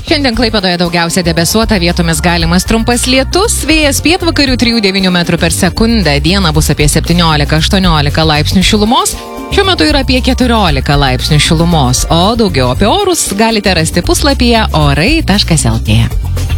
Šiandien Klaipėdoje daugiausia debesuota, vietomis galimas trumpas lietus, vėjas pietvakarių 3–9 metrų per sekundę, dieną bus apie 17–18 laipsnių šilumos, šiuo metu yra apie 14 laipsnių šilumos, o daugiau apie orus galite rasti puslapyje orai.lt.